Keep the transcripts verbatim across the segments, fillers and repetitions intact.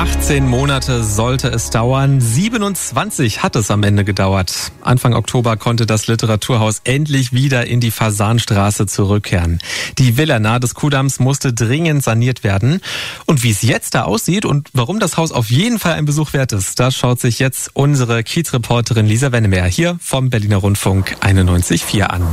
achtzehn Monate sollte es dauern. siebenundzwanzig hat es am Ende gedauert. Anfang Oktober konnte das Literaturhaus endlich wieder in die Fasanstraße zurückkehren. Die Villa nahe des Kuhdamms musste dringend saniert werden. Und wie es jetzt da aussieht und warum das Haus auf jeden Fall ein Besuch wert ist, das schaut sich jetzt unsere Kiezreporterin Lisa Wennemer hier vom Berliner Rundfunk einundneunzig Komma vier an.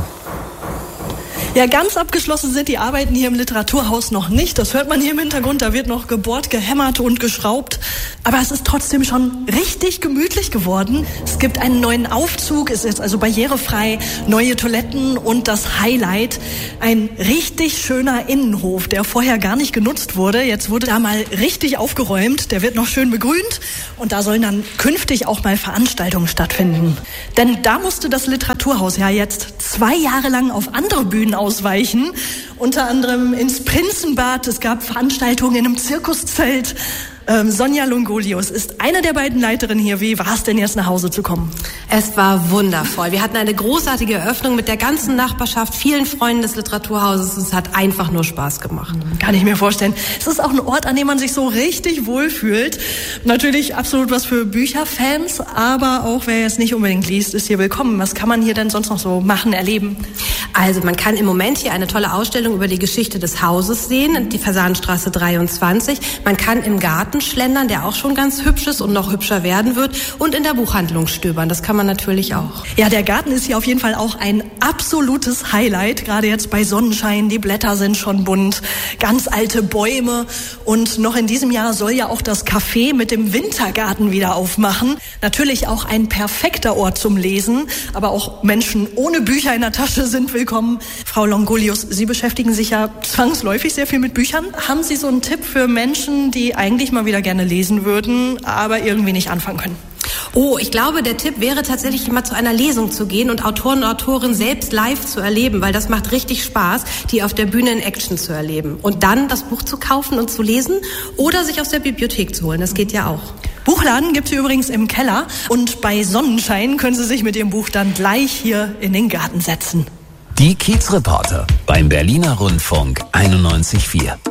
Ja, ganz abgeschlossen sind die Arbeiten hier im Literaturhaus noch nicht. Das hört man hier im Hintergrund. Da wird noch gebohrt, gehämmert und geschraubt. Aber es ist trotzdem schon richtig gemütlich geworden. Es gibt einen neuen Aufzug, es ist also barrierefrei, neue Toiletten und das Highlight, ein richtig schöner Innenhof, der vorher gar nicht genutzt wurde. Jetzt wurde da mal richtig aufgeräumt. Der wird noch schön begrünt und da sollen dann künftig auch mal Veranstaltungen stattfinden. Denn da musste das Literaturhaus ja jetzt zwei Jahre lang auf andere Bühnen ausweichen, unter anderem ins Prinzenbad. Es gab Veranstaltungen in einem Zirkuszelt. Ähm, Sonja Longolius ist eine der beiden Leiterinnen hier. Wie war es denn jetzt nach Hause zu kommen? Es war wundervoll. Wir hatten eine großartige Eröffnung mit der ganzen Nachbarschaft, vielen Freunden des Literaturhauses. Es hat einfach nur Spaß gemacht. Kann ich mir vorstellen. Es ist auch ein Ort, an dem man sich so richtig wohlfühlt. Natürlich absolut was für Bücherfans, aber auch wer jetzt nicht unbedingt liest, ist hier willkommen. Was kann man hier denn sonst noch so machen, erleben? Also man kann im Moment hier eine tolle Ausstellung über die Geschichte des Hauses sehen, die Fasanstraße dreiundzwanzig. Man kann im Garten schlendern, der auch schon ganz hübsch ist und noch hübscher werden wird, und in der Buchhandlung stöbern. Das kann man natürlich auch. Ja, der Garten ist hier auf jeden Fall auch ein absolutes Highlight. Gerade jetzt bei Sonnenschein, die Blätter sind schon bunt, ganz alte Bäume, und noch in diesem Jahr soll ja auch das Café mit dem Wintergarten wieder aufmachen. Natürlich auch ein perfekter Ort zum Lesen, aber auch Menschen ohne Bücher in der Tasche sind willkommen. Frau Longolius, Sie beschäftigen sich ja zwangsläufig sehr viel mit Büchern. Haben Sie so einen Tipp für Menschen, die eigentlich mal wieder gerne lesen würden, aber irgendwie nicht anfangen können? Oh, ich glaube, der Tipp wäre tatsächlich, mal zu einer Lesung zu gehen und Autoren und Autorinnen selbst live zu erleben, weil das macht richtig Spaß, die auf der Bühne in Action zu erleben. Und dann das Buch zu kaufen und zu lesen oder sich aus der Bibliothek zu holen. Das geht ja auch. Buchladen gibt's hier übrigens im Keller, und bei Sonnenschein können Sie sich mit Ihrem Buch dann gleich hier in den Garten setzen. Die Kiezreporter beim Berliner Rundfunk einundneunzig Komma vier.